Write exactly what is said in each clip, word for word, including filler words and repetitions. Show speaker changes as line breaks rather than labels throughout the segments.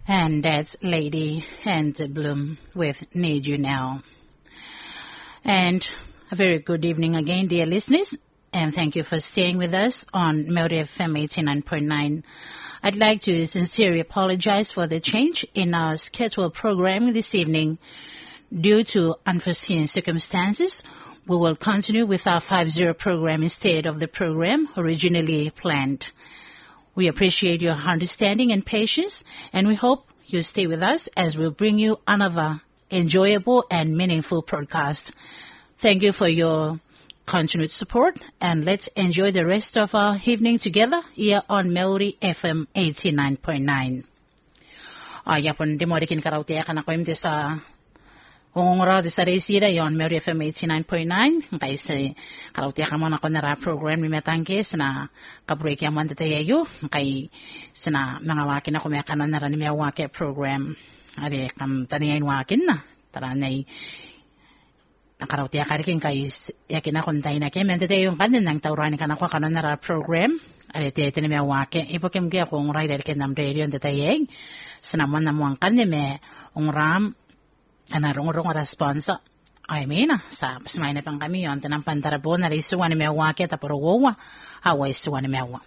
And that's Lady and Bloom with Need You Now. And a very good evening again, dear listeners, and thank you for staying with us on Melody F M eighty-nine point nine. I'd like to sincerely apologize for the change in our scheduled program this evening. Due to unforeseen circumstances, we will continue with our five zero program instead of the program originally planned. We appreciate your understanding and patience, and we hope you stay with us as we bring you another enjoyable and meaningful broadcast. Thank you for your continued support, and let's enjoy the rest of our evening together here on Melody F M eighty-nine point nine. Ay, yapon, di mo dikin karauti akan ako imti sa Ongora de Saresira yon Melody F M eighty-nine point nine kay sa karauti ka mo na ko na program ni metangke na kabreak ya man tayo kay sina mga wakin na kumaya kanon na ni wake program ari kam taniyan wakin na tara nay nakarauti ka rin kay yakin na kontay na kay mente tayo yung kanin nang tawran ka na ko kanon na program ari tayo ni wake ipokem kaya ko ngray dal ken nam radio tatayeng sina man na mo ang kanin me ongram anarong-rong response. I mean, sa pasmay na pang kami yon, tanang pantarabo na risuwa ni mewa kaya taparowa, hawa isuwa ni mewa.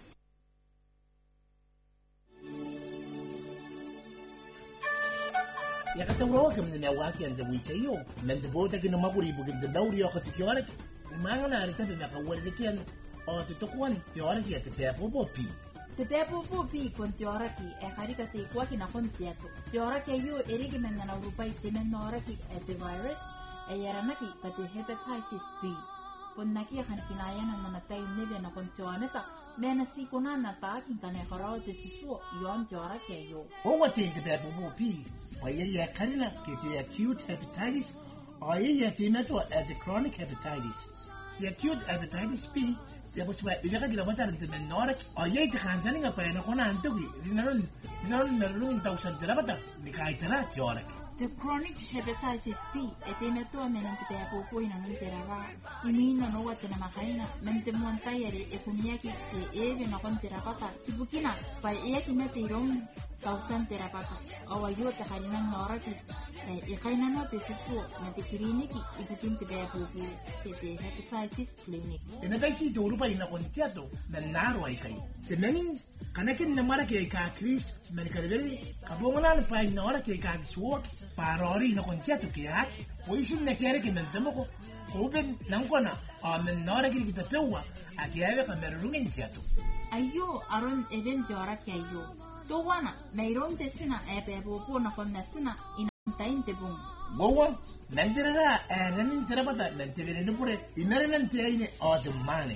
Yakatawa kami ni mewa kaya ang zawi sa'yo. Nandabota ka na mapuri bugin sa dauri ako sa kiyorak. Mga narita na nakawala kyan o tutukuan, kiyorak kaya tapapo po pi.
Te pepo po pi kon teoraki e karika te kwaki na kon teato. Teoraki yu erigi men na urupai te men noraki e te virus e yaranaki pa te hepatitis B. Pon naki akan kinaya na nanatay nebe na kon teoneta mena si konana ta kin kane harao te sisuo yon teoraki yu.
O wate te pepo po pi. O ye ye karina ke te acute hepatitis o ye ye te meto e te chronic hepatitis. The acute hepatitis B ya bos ba ila ka gila mata rin men norak o ye te kanta nga pa na kona antugi dinaron dinaron narun tausan tira bata ni kai tira teorak.
The chronic hepatitis B e te meto men te pepo po ina men tira ra imina no wate na makaina men te mon tayere e kumiaki te eve na kon tira bata sibukina pa e ki mete iron tausan tira bata o ayo te kalina noraki e kaina no te situ men te kliniki ibukin te pepo po te te hepatitis clinic.
Ina kai si to rupa ina kon tiato men naro ai kai. Te men kanakin na mara ke ka Chris men ka debeli ka bongana na pa ina ora ke ka suot parori na kon tiato ke ak o isun na kere ke men tamoko ko ben nan kona a men nora ke kita pewa a ke ave ka merungin tiato.
Ayo aron event ora ke ayo. To wana na iron te sina e pepo po na kon na sina ina tain te bong.
Gowa nanjera e ranin terapata nan te vene pure inaran te aine o de mane.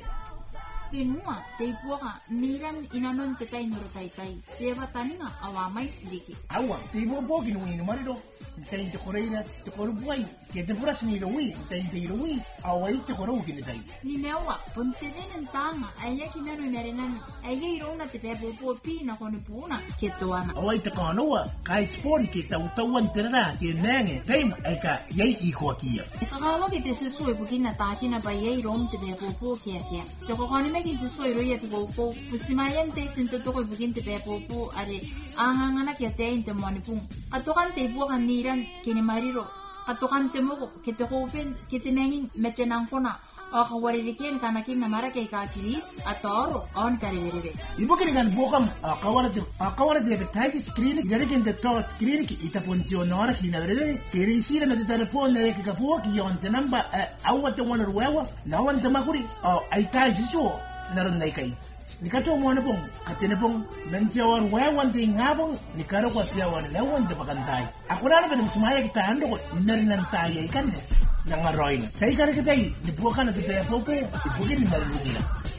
Tinua te puaka niran inanon te tai nuru tai tai te wataninga awa mai siliki.
Awa te ibo bogi no ino marido tai te koreira te koru buai ke te puras ni ro wi tai te ro wi awa i te koru ki ni tai.
Ni mewa ponte venen tanga aya ki mero merenan aya irona te pepo po pi na kone puna ke toana.
Awa i te kanoa kai sport ke tau tau antera ke nenge tem ai ka yai i ko kia.
E kakalo ki te sesu e bukina takina pa yai rom te pepo po kia kia. Te kokoni meki te soiro ia te koko pusimayan te sinte toko i bukinte pepo po are angangana kia te inte monipung. Katokan te buakan niran kini mariro. Katokan te moko ke te kopen ke te menging metenang kona. O kawaririkien kanakin na mara kay kakilis at oro on kariwerebe.
Ibu kini kan bukam kawarat kawarat hepatitis clinic dari kan te tot clinic itapon tionora kina werebe kiri sila mete telefon na yake kafuwa ki yon te namba awa te wana ruwewa na wan te makuri o aitai sisuo naron na ikai. Nikato mo na pong katene pong mentiawar wewan te ngabong nikaro kwa tiawan lewan te pakantai. Ako na naman sumaya kita ando ko narinan tayo ikan ne. Nangaroy na. Sa ikara kita ay, nibuka na ti pepo po, ibugin ni marunila.